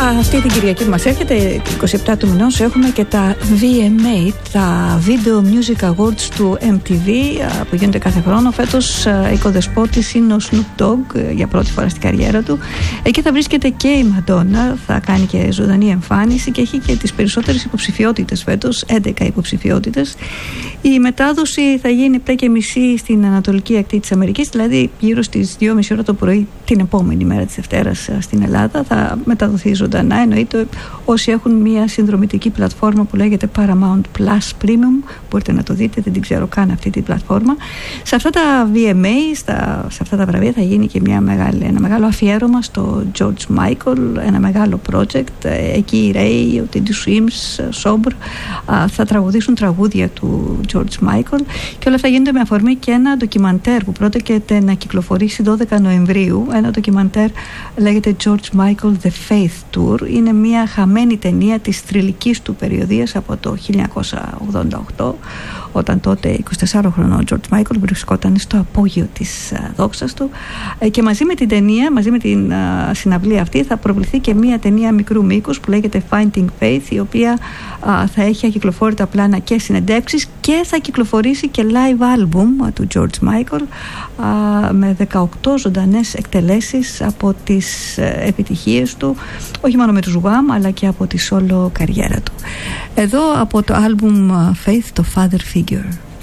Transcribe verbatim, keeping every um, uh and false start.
Αυτή την Κυριακή που μας έρχεται, είκοσι επτά του μηνός, έχουμε και τα βι εμ έι, τα Video Music Awards του εμ τι βι, που γίνονται κάθε χρόνο. Φέτος οικοδεσπότης είναι ο Snoop Dogg για πρώτη φορά στην καριέρα του. Εκεί θα βρίσκεται και η Madonna, θα κάνει και ζωντανή εμφάνιση και έχει και τις περισσότερες υποψηφιότητες φέτος, έντεκα υποψηφιότητες. Η μετάδοση θα γίνει επτά και μισή στην ανατολική ακτή της Αμερικής, δηλαδή γύρω στις δύο και μισή ώρα το πρωί την επόμενη μέρα της Δευτέρας στην Ελλάδα. Θα μεταδοθεί ζωντανά. Εννοείται όσοι έχουν μια συνδρομητική πλατφόρμα που λέγεται Paramount Plus Premium, μπορείτε να το δείτε, δεν την ξέρω καν αυτή την πλατφόρμα. Σε αυτά τα βι εμ έι, στα, σε αυτά τα βραβεία θα γίνει και μια μεγάλη, ένα μεγάλο αφιέρωμα στο George Michael, ένα μεγάλο project. Εκεί η Ray, ο Teddy Swims, Sober θα τραγουδήσουν τραγούδια του George Michael και όλα αυτά γίνονται με αφορμή και ένα ντοκιμαντέρ που πρόκειται να κυκλοφορήσει δώδεκα Νοεμβρίου. Ένα ντοκιμαντέρ λέγεται George Michael The Faith Tour. Είναι μια χαμένη ταινία της θρυλικής του περιοδίας από το χίλια εννιακόσια ογδόντα οκτώ, όταν τότε εικοσιτεσσάροχρονος ο George Michael βρισκόταν στο απόγειο της δόξας του, και μαζί με την ταινία, μαζί με την συναυλία αυτή θα προβληθεί και μια ταινία μικρού μήκους που λέγεται Finding Faith, η οποία θα έχει ακυκλοφόρητα πλάνα και συνεντεύξεις και θα κυκλοφορήσει και live album του George Michael με δεκαοκτώ ζωντανές εκτελέσεις από τις επιτυχίες του, όχι μόνο με τους Wham αλλά και από τη solo καριέρα του. Εδώ από το album Faith, το Father Figure.